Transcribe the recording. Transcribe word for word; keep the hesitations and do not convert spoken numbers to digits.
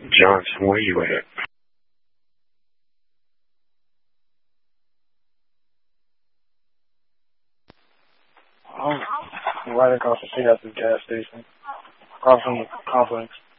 Johnson, where you at? I'm right across the street at the gas station, across from the complex.